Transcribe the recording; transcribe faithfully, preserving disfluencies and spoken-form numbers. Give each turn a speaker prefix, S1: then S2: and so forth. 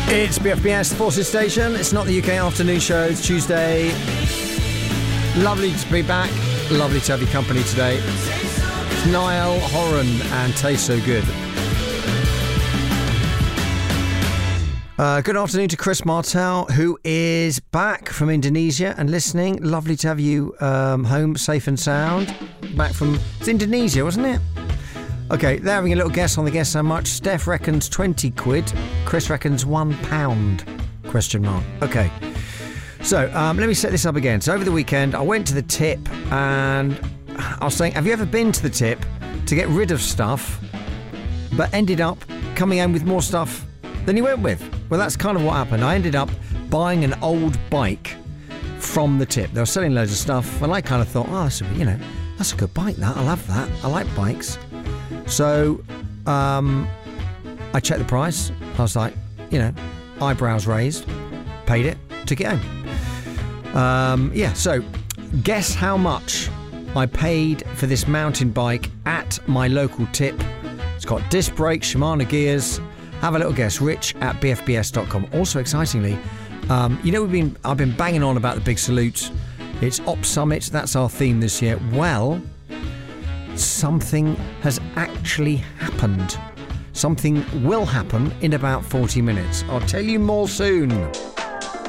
S1: It's B F B S, the Forces Station. It's not the U K afternoon show. It's Tuesday. Lovely to be back. Lovely to have your company today. It's Niall Horan and Taste So Good. Uh, good afternoon to Chris Martel, who is back from Indonesia and listening. Lovely to have you um, home safe and sound. Back from... It's Indonesia, wasn't it? OK, they're having a little guess on the guess how much. Steph reckons twenty quid. Chris reckons one pound. Question mark. OK. So, um, let me set this up again. So, over the weekend, I went to the tip and I was saying, have you ever been to the tip to get rid of stuff, but ended up coming home with more stuff than you went with? Well, that's kind of what happened. I ended up buying an old bike from the tip. They were selling loads of stuff, and I kind of thought, oh, that's a, you know, that's a good bike, that. I love that. I like bikes. So, um, I checked the price. I was like, you know, eyebrows raised, paid it, took it home. Um, yeah, so guess how much I paid for this mountain bike at my local tip. It's got disc brakes, Shimano gears. Have a little guess. Rich at b f b s dot com. Also, excitingly, um, you know, we've been I've been banging on about the big salute. It's Op Summit. That's our theme this year. Well, something has actually happened. Something will happen in about forty minutes. I'll tell you more soon.